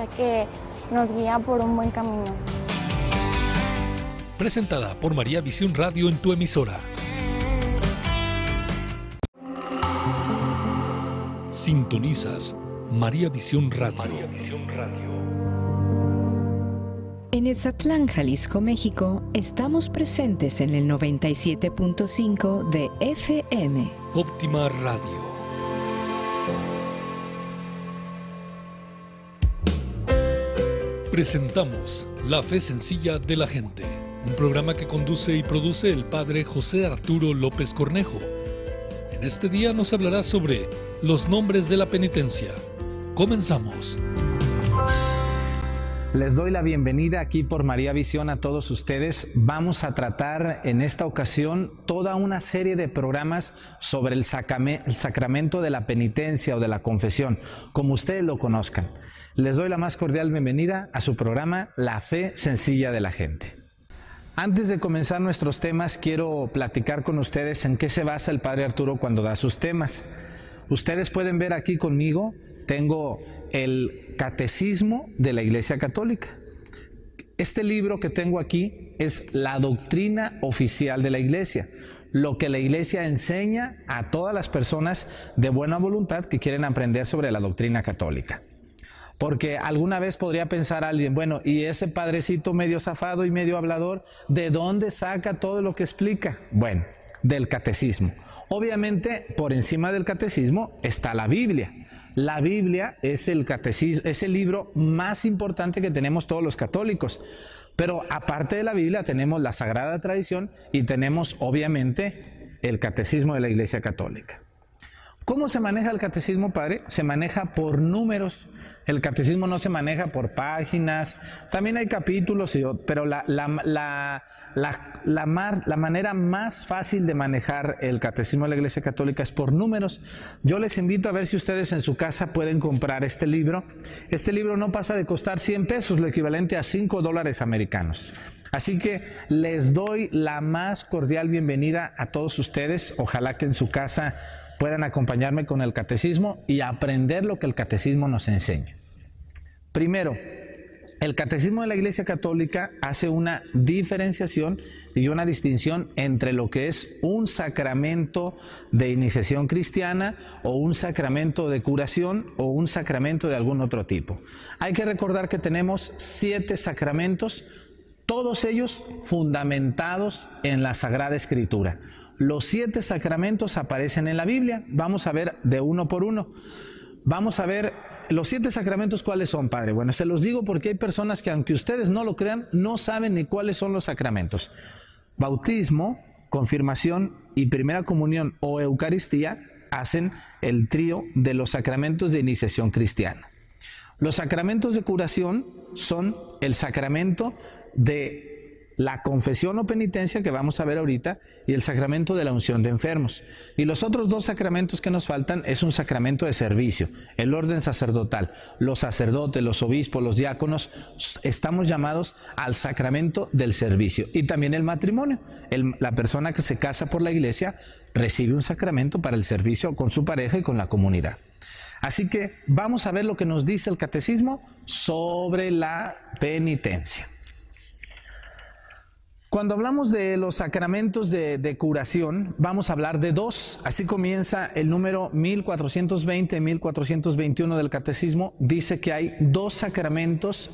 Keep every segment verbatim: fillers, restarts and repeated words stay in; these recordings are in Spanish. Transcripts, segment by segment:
que nos guía por un buen camino. Presentada por María Visión Radio en tu emisora. Sintonizas María Visión Radio. María Visión Radio. En Etzatlán, Jalisco, México, estamos presentes en el noventa y siete punto cinco de F M. Óptima Radio. Presentamos La Fe Sencilla de la Gente, un programa que conduce y produce el padre José Arturo López Cornejo. En este día nos hablará sobre los nombres de la penitencia. Comenzamos. Les doy la bienvenida aquí por María Visión a todos ustedes. Vamos a tratar en esta ocasión toda una serie de programas sobre el, sacame, el sacramento de la penitencia o de la confesión, como ustedes lo conozcan. Les doy la más cordial bienvenida a su programa La Fe Sencilla de la Gente. Antes de comenzar nuestros temas, quiero platicar con ustedes en qué se basa el Padre Arturo cuando da sus temas. Ustedes pueden ver aquí conmigo, tengo el Catecismo de la Iglesia Católica. Este libro que tengo aquí es la doctrina oficial de la Iglesia, lo que la Iglesia enseña a todas las personas de buena voluntad que quieren aprender sobre la doctrina católica. Porque alguna vez podría pensar alguien, bueno, y ese padrecito medio zafado y medio hablador, ¿de dónde saca todo lo que explica? Bueno, del catecismo. Obviamente, por encima del catecismo está la Biblia. La Biblia es el catecismo, es el libro más importante que tenemos todos los católicos. Pero aparte de la Biblia tenemos la Sagrada Tradición y tenemos, obviamente, el catecismo de la Iglesia Católica. ¿Cómo se maneja el catecismo, padre? Se maneja por números. El catecismo no se maneja por páginas. También hay capítulos, pero la, la, la, la, la, mar, la manera más fácil de manejar el catecismo de la Iglesia Católica es por números. Yo les invito a ver si ustedes en su casa pueden comprar este libro. Este libro no pasa de costar cien pesos, lo equivalente a cinco dólares americanos. Así que les doy la más cordial bienvenida a todos ustedes. Ojalá que en su casa puedan acompañarme con el catecismo y aprender lo que el catecismo nos enseña. Primero, el catecismo de la Iglesia Católica hace una diferenciación y una distinción entre lo que es un sacramento de iniciación cristiana o un sacramento de curación o un sacramento de algún otro tipo. Hay que recordar que tenemos siete sacramentos, todos ellos fundamentados en la Sagrada Escritura. Los siete sacramentos aparecen en la Biblia. Vamos a ver de uno por uno. Vamos a ver los siete sacramentos, ¿cuáles son, padre? Bueno, se los digo porque hay personas que, aunque ustedes no lo crean, no saben ni cuáles son los sacramentos. Bautismo, confirmación y primera comunión o Eucaristía hacen el trío de los sacramentos de iniciación cristiana. Los sacramentos de curación son el sacramento de la confesión o penitencia que vamos a ver ahorita y el sacramento de la unción de enfermos. Y los otros dos sacramentos que nos faltan es un sacramento de servicio, el orden sacerdotal. Los sacerdotes, los obispos, los diáconos estamos llamados al sacramento del servicio. Y también el matrimonio. El, la persona que se casa por la iglesia recibe un sacramento para el servicio con su pareja y con la comunidad. Así que vamos a ver lo que nos dice el catecismo sobre la penitencia. Cuando hablamos de los sacramentos de, de curación, vamos a hablar de dos. Así comienza el número mil cuatrocientos veinte, mil cuatrocientos veintiuno del catecismo. Dice que hay dos sacramentos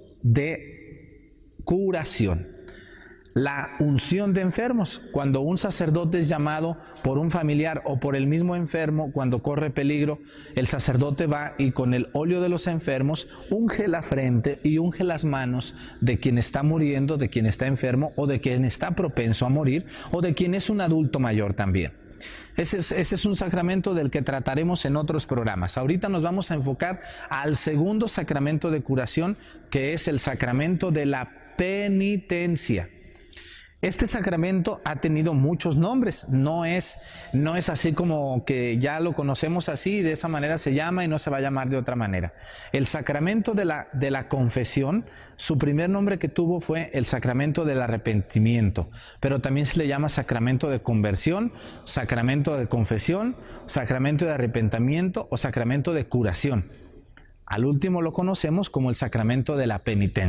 de curación. La unción de enfermos, cuando un sacerdote es llamado por un familiar o por el mismo enfermo, cuando corre peligro, el sacerdote va y con el óleo de los enfermos unge la frente y unge las manos de quien está muriendo, de quien está enfermo o de quien está propenso a morir o de quien es un adulto mayor también. Ese es, ese es un sacramento del que trataremos en otros programas. Ahorita nos vamos a enfocar al segundo sacramento de curación, que es el sacramento de la penitencia. Este sacramento ha tenido muchos nombres, no es, no es así como que ya lo conocemos así y de esa manera se llama y no se va a llamar de otra manera. El sacramento de la, de la confesión, su primer nombre que tuvo fue el sacramento del arrepentimiento, pero también se le llama sacramento de conversión, sacramento de confesión, sacramento de arrepentimiento o sacramento de curación. Al último lo conocemos como el sacramento de la penitencia.